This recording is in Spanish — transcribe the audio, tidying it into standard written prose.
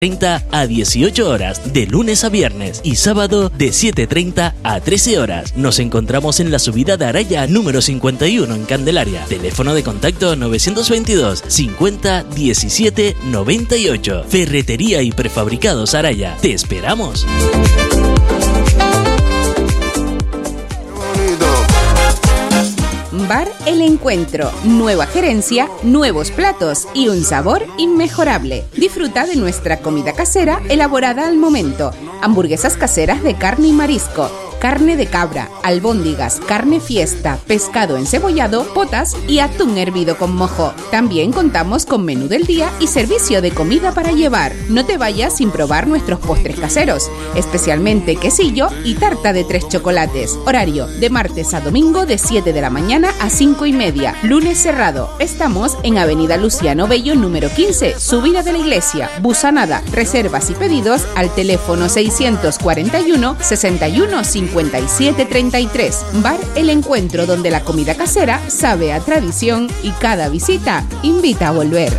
7:30 a 18 horas, de lunes a viernes, y sábado de 7:30 a 13 horas. Nos encontramos en la subida de Araya número 51 en Candelaria. Teléfono de contacto 922 50 17 98. Ferretería y prefabricados Araya. ¡Te esperamos! Bar El Encuentro, nueva gerencia, nuevos platos y un sabor inmejorable. Disfruta de nuestra comida casera elaborada al momento. Hamburguesas caseras de carne y marisco, carne de cabra, albóndigas, carne fiesta, pescado encebollado, potas y atún hervido con mojo. También contamos con menú del día y servicio de comida para llevar. No te vayas sin probar nuestros postres caseros, especialmente quesillo y tarta de 3 chocolates. Horario de martes a domingo de 7 de la mañana a 5:30. Lunes cerrado. Estamos en Avenida Luciano Bello número 15, subida de la iglesia. Busanada. Reservas y pedidos al teléfono 641 61 57 33. Bar El Encuentro, donde la comida casera sabe a tradición y cada visita invita a volver.